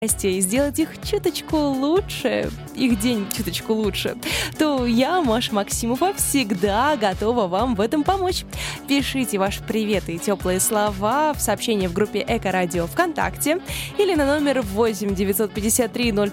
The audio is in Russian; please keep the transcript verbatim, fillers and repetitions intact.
и сделать их чуточку лучше, их день чуточку лучше, то я, Маша Максимова, всегда готова вам в этом помочь. Пишите ваши приветы и теплые слова в сообщения в группе Эко-радио ВКонтакте или на номер восемь девятьсот пятьдесят три ноль